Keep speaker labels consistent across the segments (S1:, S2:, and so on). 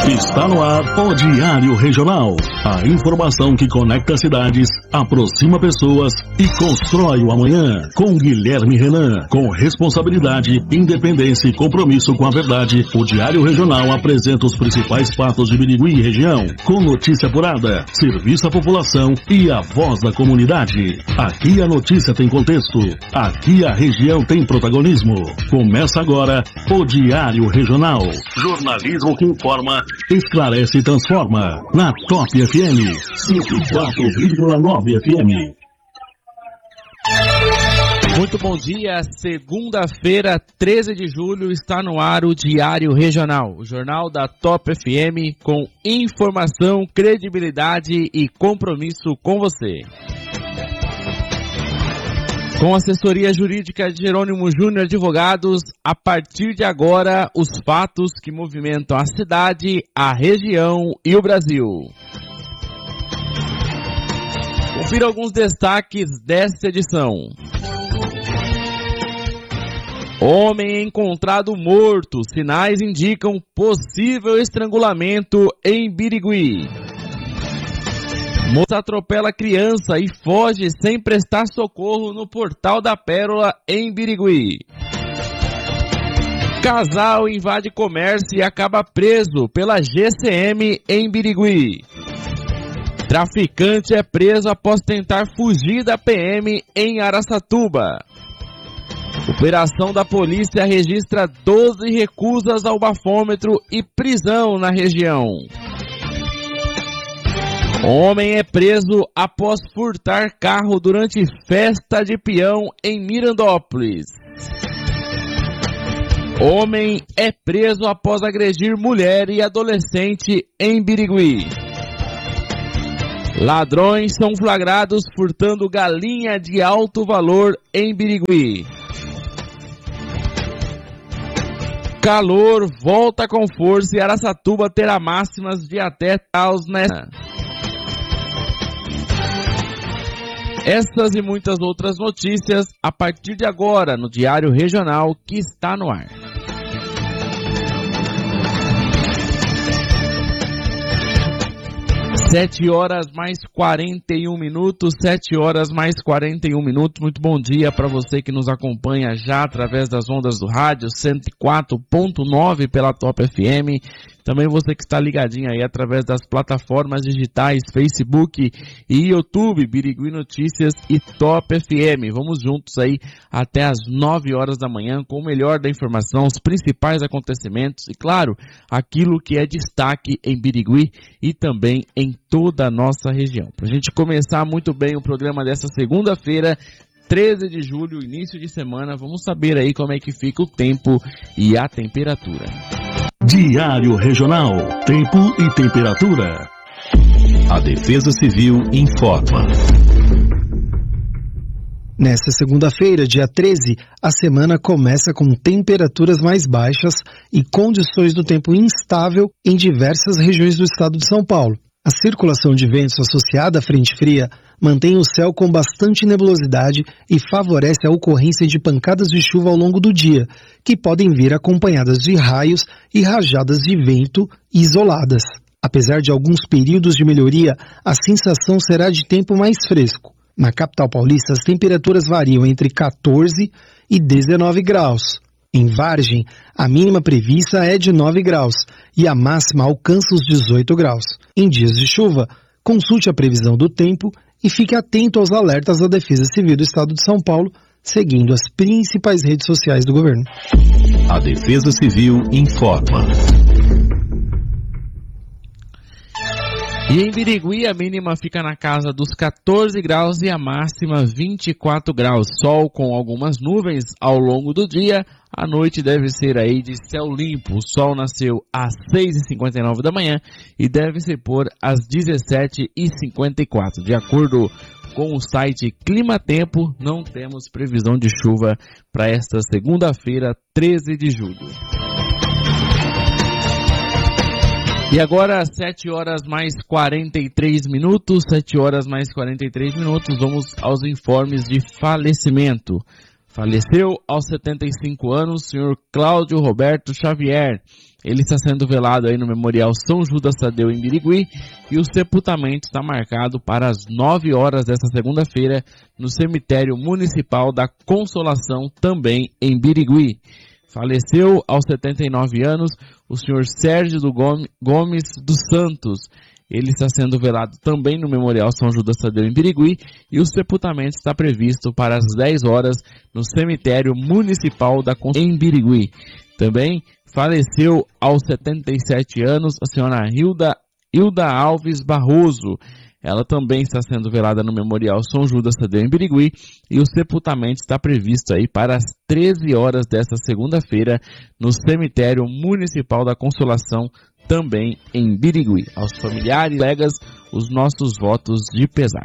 S1: Está no ar o Diário Regional. A informação que conecta cidades, aproxima pessoas e constrói o amanhã. Com Guilherme Renan. Com responsabilidade, independência e compromisso com a verdade, o Diário Regional apresenta os principais fatos de Birigui e região. Com notícia apurada, serviço à população e a voz da comunidade. Aqui a notícia tem contexto. Aqui a região tem protagonismo. Começa agora o Diário Regional. Jornalismo que informa, esclarece e transforma. Na Top FM 104,9 FM.
S2: Muito bom dia, segunda-feira, 13 de julho, está no ar o Diário Regional, o jornal da Top FM com informação, credibilidade e compromisso com você. Com assessoria jurídica de Jerônimo Júnior Advogados, a partir de agora, os fatos que movimentam a cidade, a região e o Brasil. Confira alguns destaques desta edição. Homem encontrado morto, sinais indicam possível estrangulamento em Birigui. Moça atropela criança e foge sem prestar socorro no Portal da Pérola, em Birigui. Casal invade comércio e acaba preso pela GCM em Birigui. Traficante é preso após tentar fugir da PM em Araçatuba. Operação da polícia registra 12 recusas ao bafômetro e prisão na região. Homem é preso após furtar carro durante festa de peão em Mirandópolis. Homem é preso após agredir mulher e adolescente em Birigui. Ladrões são flagrados furtando galinha de alto valor em Birigui. Calor volta com força e Araçatuba terá máximas de até graus nesta. Essas e muitas outras notícias a partir de agora no Diário Regional que está no ar. 7 horas mais 41 minutos, 7 horas mais 41 minutos. Muito bom dia para você que nos acompanha já através das ondas do rádio 104.9 pela Top FM. Também você que está ligadinho aí através das plataformas digitais Facebook e YouTube, Birigui Notícias e Top FM. Vamos juntos aí até as 9 horas da manhã com o melhor da informação, os principais acontecimentos e, claro, aquilo que é destaque em Birigui e também em toda a nossa região. Para a gente começar muito bem o programa dessa segunda-feira, 13 de julho, início de semana, vamos saber aí como é que fica o tempo e a temperatura.
S1: Diário Regional, tempo e temperatura. A Defesa Civil informa.
S3: Nesta segunda-feira, dia 13, a semana começa com temperaturas mais baixas e condições do tempo instável em diversas regiões do estado de São Paulo. A circulação de ventos associada à frente fria mantém o céu com bastante nebulosidade e favorece a ocorrência de pancadas de chuva ao longo do dia, que podem vir acompanhadas de raios e rajadas de vento isoladas. Apesar de alguns períodos de melhoria, a sensação será de tempo mais fresco. Na capital paulista, as temperaturas variam entre 14 e 19 graus. Em Vargem, a mínima prevista é de 9 graus e a máxima alcança os 18 graus. Em dias de chuva, consulte a previsão do tempo e fique atento aos alertas da Defesa Civil do Estado de São Paulo, seguindo as principais redes sociais do governo.
S1: A Defesa Civil informa.
S2: E em Birigui, a mínima fica na casa dos 14 graus e a máxima 24 graus. Sol com algumas nuvens ao longo do dia. A noite deve ser aí de céu limpo. O sol nasceu às 6h59 da manhã e deve se pôr às 17h54. De acordo com o site Clima Tempo, não temos previsão de chuva para esta segunda-feira, 13 de julho. E agora, 7 horas mais 43 minutos, 7 horas mais 43 minutos, vamos aos informes de falecimento. Faleceu aos 75 anos o senhor Cláudio Roberto Xavier. Ele está sendo velado aí no Memorial São Judas Tadeu, em Birigui, e o sepultamento está marcado para as 9 horas desta segunda-feira no Cemitério Municipal da Consolação, também em Birigui. Faleceu aos 79 anos o senhor Sérgio Gomes dos Santos. Ele está sendo velado também no Memorial São Judas Tadeu, em Birigui, e o sepultamento está previsto para as 10 horas no Cemitério Municipal da Consolação, em Birigui. Também faleceu aos 77 anos a senhora Hilda Alves Barroso. Ela também está sendo velada no Memorial São Judas Tadeu, em Birigui, e o sepultamento está previsto aí para as 13 horas desta segunda-feira no Cemitério Municipal da Consolação, também em Birigui. Aos familiares e colegas, os nossos votos de pesar.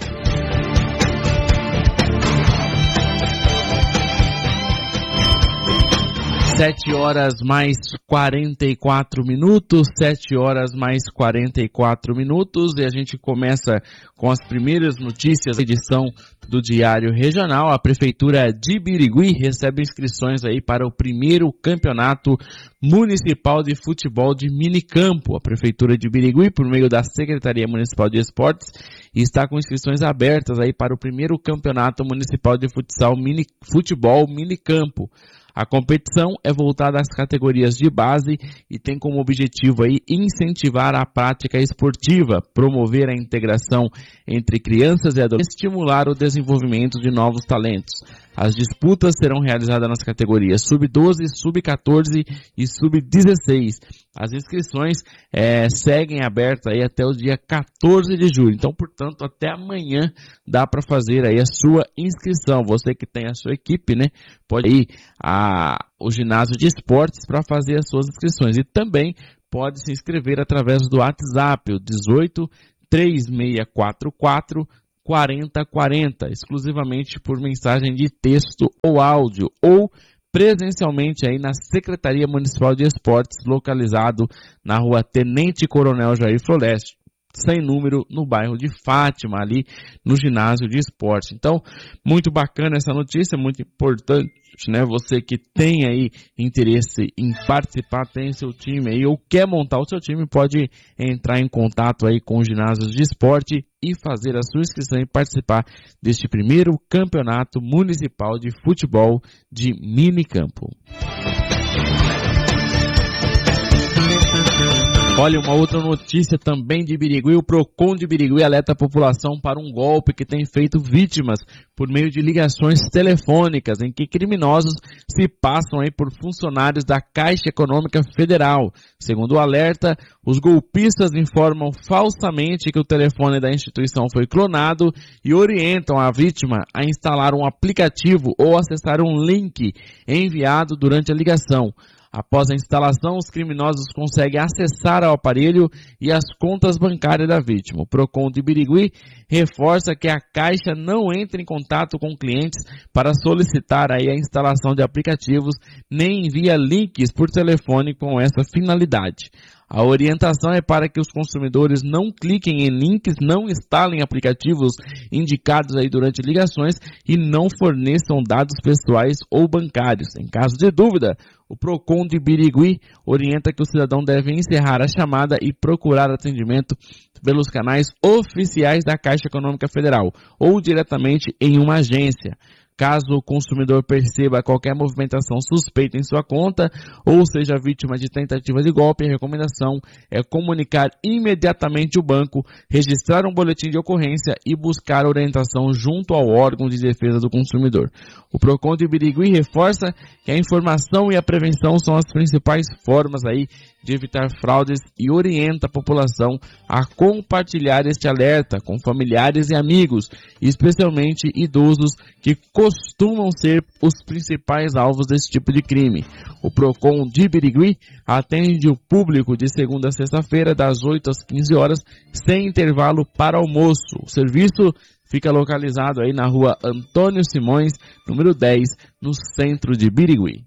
S2: 7 horas mais 44 minutos, 7 horas mais 44 minutos, e a gente começa com as primeiras notícias da edição do Diário Regional. A Prefeitura de Birigui recebe inscrições aí para o primeiro campeonato municipal de futebol de minicampo. A Prefeitura de Birigui, por meio da Secretaria Municipal de Esportes, está com inscrições abertas aí para o primeiro campeonato municipal de futebol minicampo. A competição é voltada às categorias de base e tem como objetivo aí incentivar a prática esportiva, promover a integração entre crianças e adolescentes e estimular o desenvolvimento de novos talentos. As disputas serão realizadas nas categorias Sub-12, Sub-14 e Sub-16. As inscrições seguem abertas aí até o dia 14 de julho. Então, portanto, até amanhã dá para fazer aí a sua inscrição. Você que tem a sua equipe, né, pode ir ao ginásio de esportes para fazer as suas inscrições. E também pode se inscrever através do WhatsApp, o 18 3644 4040, exclusivamente por mensagem de texto ou áudio, ou presencialmente aí na Secretaria Municipal de Esportes, localizado na rua Tenente Coronel Jair Floreste, sem número, no bairro de Fátima, ali no ginásio de esporte. Então, muito bacana essa notícia, muito importante, né? Você que tem aí interesse em participar, tem seu time aí, ou quer montar o seu time, pode entrar em contato aí com os ginásios de esporte e fazer a sua inscrição e participar deste primeiro campeonato municipal de futebol de minicampo. Olha, uma outra notícia também de Birigui. O Procon de Birigui alerta a população para um golpe que tem feito vítimas por meio de ligações telefônicas em que criminosos se passam aí por funcionários da Caixa Econômica Federal. Segundo o alerta, os golpistas informam falsamente que o telefone da instituição foi clonado e orientam a vítima a instalar um aplicativo ou acessar um link enviado durante a ligação. Após a instalação, os criminosos conseguem acessar ao aparelho e as contas bancárias da vítima. O Procon de Birigui reforça que a Caixa não entra em contato com clientes para solicitar aí a instalação de aplicativos, nem envia links por telefone com essa finalidade. A orientação é para que os consumidores não cliquem em links, não instalem aplicativos indicados aí durante ligações e não forneçam dados pessoais ou bancários. Em caso de dúvida, o Procon de Birigui orienta que o cidadão deve encerrar a chamada e procurar atendimento pelos canais oficiais da Caixa Econômica Federal ou diretamente em uma agência. Caso o consumidor perceba qualquer movimentação suspeita em sua conta ou seja vítima de tentativa de golpe, a recomendação é comunicar imediatamente o banco, registrar um boletim de ocorrência e buscar orientação junto ao órgão de defesa do consumidor. O Procon de Birigui reforça que a informação e a prevenção são as principais formas aí de evitar fraudes e orienta a população a compartilhar este alerta com familiares e amigos, especialmente idosos que costumam ser os principais alvos desse tipo de crime. O Procon de Birigui atende o público de segunda a sexta-feira, das 8 às 15 horas, sem intervalo para almoço. O serviço fica localizado aí na rua Antônio Simões, número 10, no centro de Birigui.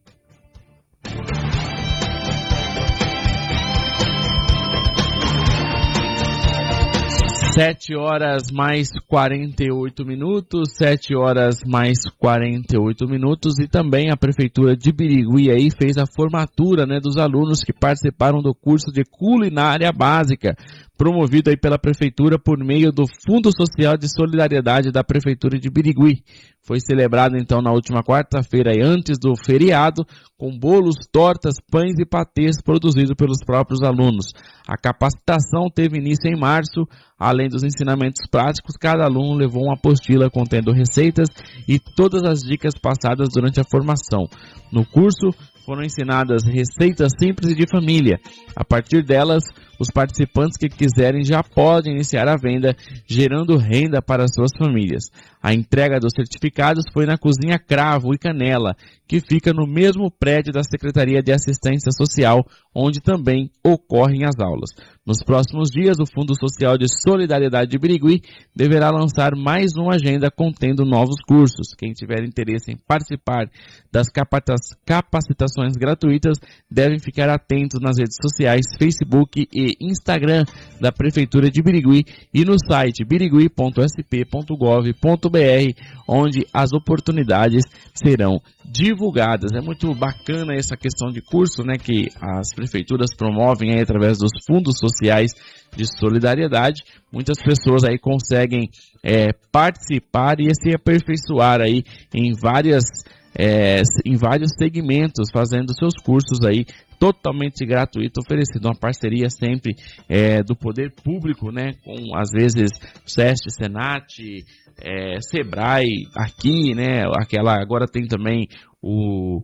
S2: 7 horas mais 48 minutos, 7 horas mais 48 minutos, e também a Prefeitura de Birigui aí fez a formatura, né, dos alunos que participaram do curso de culinária básica, promovido aí pela Prefeitura por meio do Fundo Social de Solidariedade da Prefeitura de Birigui. Foi celebrado então na última quarta-feira, antes do feriado, com bolos, tortas, pães e patês produzidos pelos próprios alunos. A capacitação teve início em março. Além dos ensinamentos práticos, cada aluno levou uma apostila contendo receitas e todas as dicas passadas durante a formação. No curso, foram ensinadas receitas simples e de família. A partir delas, os participantes que quiserem já podem iniciar a venda, gerando renda para suas famílias. A entrega dos certificados foi na Cozinha Cravo e Canela, que fica no mesmo prédio da Secretaria de Assistência Social, onde também ocorrem as aulas. Nos próximos dias, o Fundo Social de Solidariedade de Birigui deverá lançar mais uma agenda contendo novos cursos. Quem tiver interesse em participar das capacitações gratuitas devem ficar atentos nas redes sociais, Facebook e Instagram da Prefeitura de Birigui e no site birigui.sp.gov.br, onde as oportunidades serão divulgadas. É muito bacana essa questão de curso, né, que as prefeituras promovem aí através dos fundos sociais de solidariedade. Muitas pessoas aí conseguem participar e se aperfeiçoar aí em vários segmentos, fazendo seus cursos aí totalmente gratuito, oferecendo uma parceria sempre do poder público, né, com às vezes SESC, Senat, Sebrae aqui, né, agora tem também o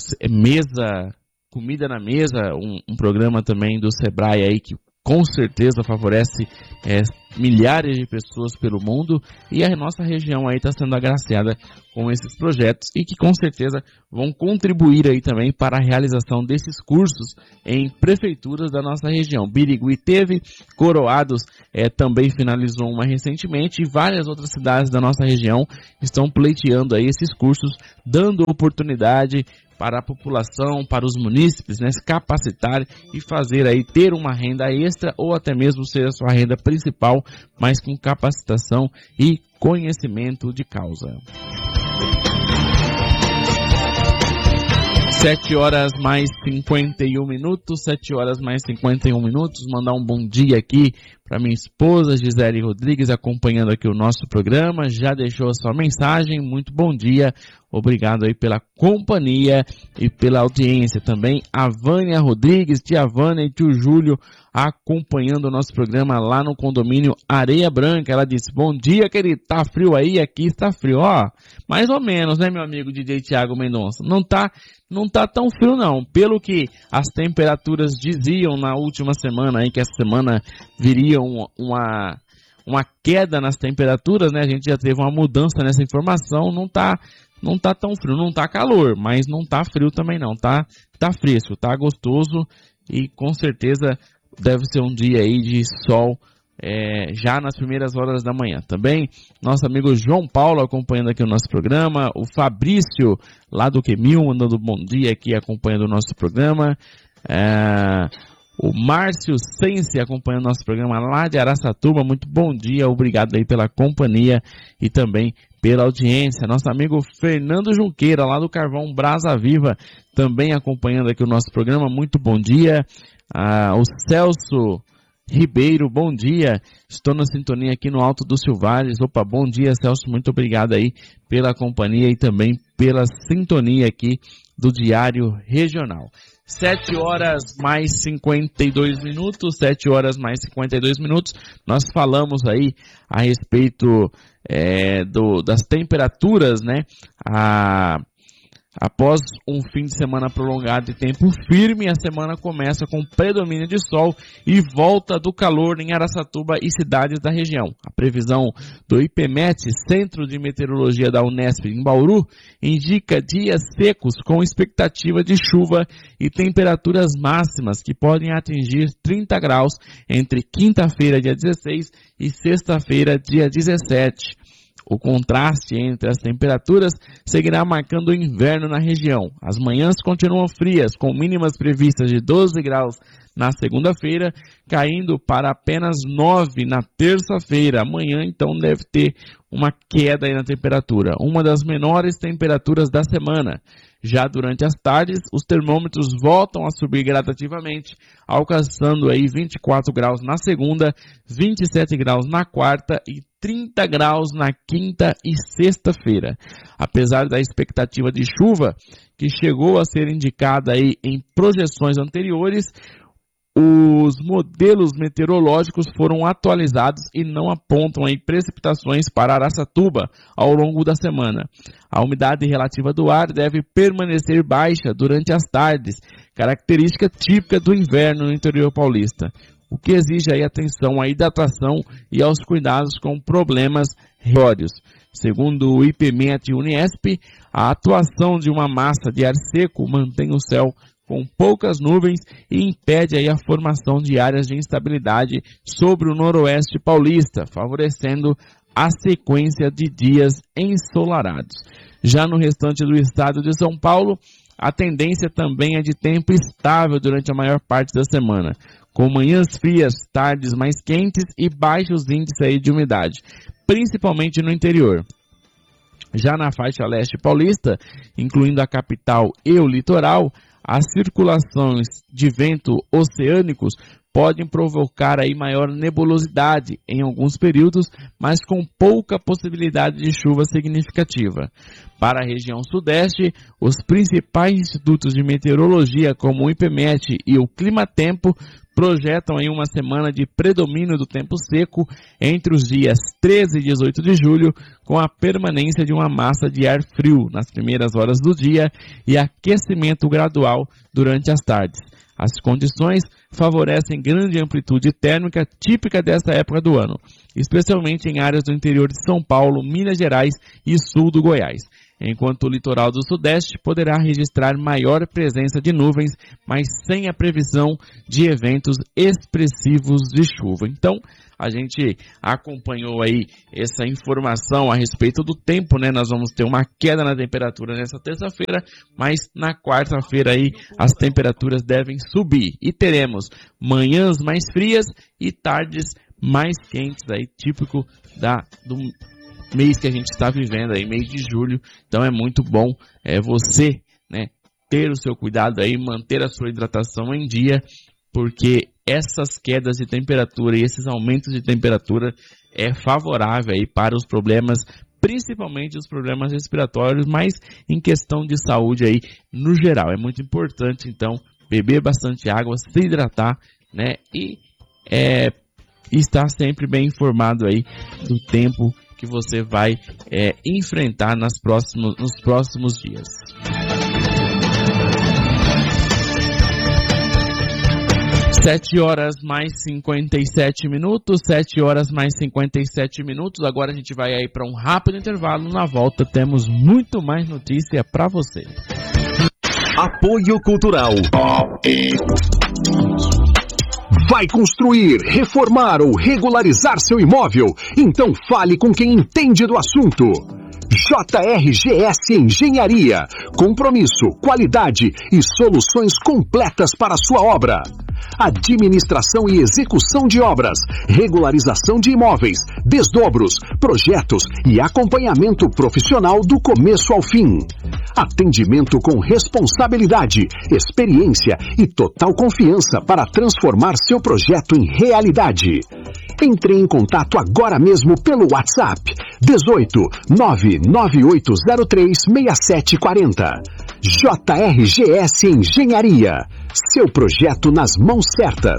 S2: Comida na Mesa, um programa também do Sebrae aí que com certeza favorece milhares de pessoas pelo mundo, e a nossa região aí está sendo agraciada com esses projetos e que com certeza vão contribuir aí também para a realização desses cursos em prefeituras da nossa região. Birigui teve, Coroados também finalizou uma recentemente, e várias outras cidades da nossa região estão pleiteando aí esses cursos, dando oportunidade para a população, para os munícipes, né, se capacitar e fazer aí, ter uma renda extra ou até mesmo ser a sua renda principal, mas com capacitação e conhecimento de causa. 7 horas mais 51 minutos, 7 horas mais 51 minutos, mandar um bom dia aqui para minha esposa Gisele Rodrigues, acompanhando aqui o nosso programa, já deixou a sua mensagem, muito bom dia, obrigado aí pela companhia e pela audiência. Também a Vânia Rodrigues, tia Vânia e tio Júlio, acompanhando o nosso programa lá no condomínio Areia Branca. Ela disse, bom dia, querido, tá frio aí? Aqui está frio, ó, mais ou menos, né, meu amigo DJ Thiago Mendonça, não tá tão frio não, pelo que as temperaturas diziam na última semana aí, que essa semana viria uma queda nas temperaturas, né, a gente já teve uma mudança nessa informação, não tá tão frio, não tá calor, mas não tá frio também não, tá fresco, tá gostoso, e com certeza deve ser um dia aí de sol, já nas primeiras horas da manhã. Também nosso amigo João Paulo acompanhando aqui o nosso programa, o Fabrício lá do Quemil mandando bom dia aqui acompanhando o nosso programa, o Márcio Sense acompanhando o nosso programa lá de Araçatuba, muito bom dia, obrigado aí pela companhia e também pela audiência. Nosso amigo Fernando Junqueira lá do Carvão Brasa Viva também acompanhando aqui o nosso programa, muito bom dia. O Celso Ribeiro, bom dia, estou na sintonia aqui no Alto dos Silvares. Opa, bom dia, Celso, muito obrigado aí pela companhia e também pela sintonia aqui do Diário Regional. 7 horas mais 52 minutos, 7 horas mais 52 minutos, nós falamos aí a respeito das temperaturas, né, após um fim de semana prolongado de tempo firme, a semana começa com predomínio de sol e volta do calor em Araçatuba e cidades da região. A previsão do IPMET, Centro de Meteorologia da Unesp em Bauru, indica dias secos com expectativa de chuva e temperaturas máximas que podem atingir 30 graus entre quinta-feira, dia 16, e sexta-feira, dia 17. O contraste entre as temperaturas seguirá marcando o inverno na região. As manhãs continuam frias, com mínimas previstas de 12 graus na segunda-feira, caindo para apenas 9 na terça-feira. Amanhã, então, deve ter uma queda aí na temperatura, uma das menores temperaturas da semana. Já durante as tardes, os termômetros voltam a subir gradativamente, alcançando aí 24 graus na segunda, 27 graus na quarta e 30 graus na quinta e sexta-feira. Apesar da expectativa de chuva, que chegou a ser indicada aí em projeções anteriores, os modelos meteorológicos foram atualizados e não apontam aí precipitações para Araçatuba ao longo da semana. A umidade relativa do ar deve permanecer baixa durante as tardes, característica típica do inverno no interior paulista, o que exige aí atenção à hidratação e aos cuidados com problemas respiratórios. Segundo o IPMET e Uniesp, a atuação de uma massa de ar seco mantém o céu com poucas nuvens e impede aí a formação de áreas de instabilidade sobre o noroeste paulista, favorecendo a sequência de dias ensolarados. Já no restante do estado de São Paulo, a tendência também é de tempo estável durante a maior parte da semana, com manhãs frias, tardes mais quentes e baixos índices aí de umidade, principalmente no interior. Já na faixa leste paulista, incluindo a capital e o litoral, as circulações de vento oceânicos podem provocar aí maior nebulosidade em alguns períodos, mas com pouca possibilidade de chuva significativa. Para a região sudeste, os principais institutos de meteorologia, como o IPMET e o Climatempo, projetam aí uma semana de predomínio do tempo seco entre os dias 13 e 18 de julho, com a permanência de uma massa de ar frio nas primeiras horas do dia e aquecimento gradual durante as tardes. As condições favorecem grande amplitude térmica típica dessa época do ano, especialmente em áreas do interior de São Paulo, Minas Gerais e sul do Goiás, enquanto o litoral do Sudeste poderá registrar maior presença de nuvens, mas sem a previsão de eventos expressivos de chuva. Então, a gente acompanhou aí essa informação a respeito do tempo, né? Nós vamos ter uma queda na temperatura nessa terça-feira, mas na quarta-feira aí as temperaturas devem subir e teremos manhãs mais frias e tardes mais quentes aí, típico do mês que a gente está vivendo aí, mês de julho. Então é muito bom você, né, ter o seu cuidado aí, manter a sua hidratação em dia, porque essas quedas de temperatura e esses aumentos de temperatura é favorável aí para os problemas, principalmente os problemas respiratórios, mas em questão de saúde aí no geral. É muito importante, então, beber bastante água, se hidratar, né, e estar sempre bem informado aí do tempo que você vai enfrentar nos próximos dias. 7h mais 57 minutos, 7h mais 57 minutos. Agora a gente vai aí para um rápido intervalo. Na volta temos muito mais notícia para você.
S1: Apoio Cultural. Vai construir, reformar ou regularizar seu imóvel? Então fale com quem entende do assunto. JRGS Engenharia. Compromisso, qualidade e soluções completas para a sua obra. Administração e execução de obras, regularização de imóveis, desdobros, projetos e acompanhamento profissional do começo ao fim. Atendimento com responsabilidade, experiência e total confiança para transformar seu projeto em realidade. Entre em contato agora mesmo pelo WhatsApp 18 99803 6740. JRGS Engenharia. Seu projeto nas mãos certas.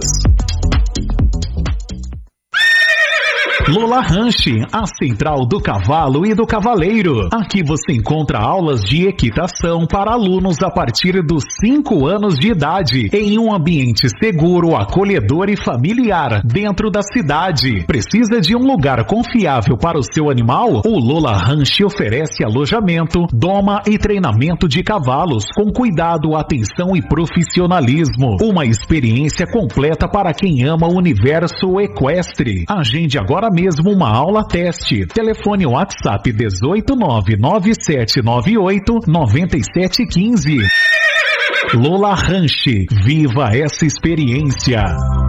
S4: Lola Ranch, a central do cavalo e do cavaleiro. Aqui você encontra aulas de equitação para alunos a partir dos 5 anos de idade, em um ambiente seguro, acolhedor e familiar, dentro da cidade. Precisa de um lugar confiável para o seu animal? O Lola Ranch oferece alojamento, doma e treinamento de cavalos, com cuidado, atenção e profissionalismo. Uma experiência completa para quem ama o universo equestre. Agende agora mesmo uma aula teste. Telefone WhatsApp 18997989715. Lola Ranch, viva essa experiência.